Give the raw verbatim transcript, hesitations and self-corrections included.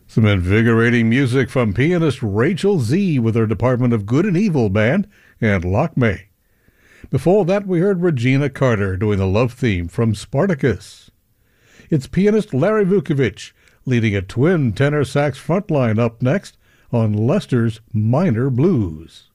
Some invigorating music from pianist Rachel Z with her Department of Good and Evil band and Lockmay. Before that, we heard Regina Carter doing the love theme from Spartacus. It's pianist Larry Vukovich leading a twin tenor sax frontline up next on Lester's Minor Blues.